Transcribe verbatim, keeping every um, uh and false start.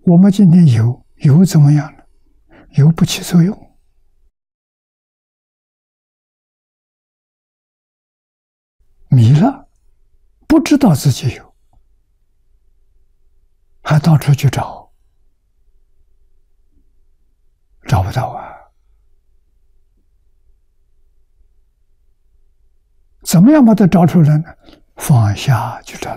我们今天有有怎么样呢？有不起作用，迷了，不知道自己有，还到处去找，找不到啊！怎么样把它找出来呢？放下就找。